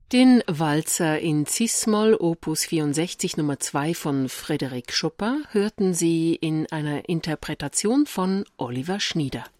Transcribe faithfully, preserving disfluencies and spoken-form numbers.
Den Walzer in Cis-Moll Opus vierundsechzig Nummer zwei von Frédéric Chopin hörten Sie in einer Interpretation von Oliver Schnieder.